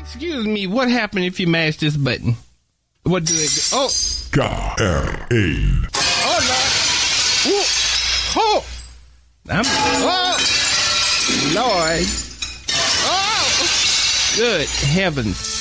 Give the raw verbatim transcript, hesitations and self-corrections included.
Excuse me, what happened if you mash this button? What do it do? Oh. K R A. Oh, Lord. Ooh. Oh. I'm, oh. Lord. Oh. Good heavens.